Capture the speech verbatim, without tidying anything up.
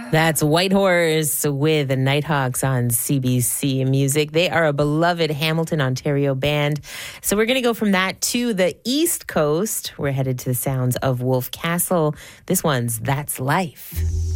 That's Whitehorse with the Nighthawks on C B C Music. They are a beloved Hamilton, Ontario band. So we're going to go from that to the East Coast. We're headed to the sounds of Wolf Castle. This one's That's Life.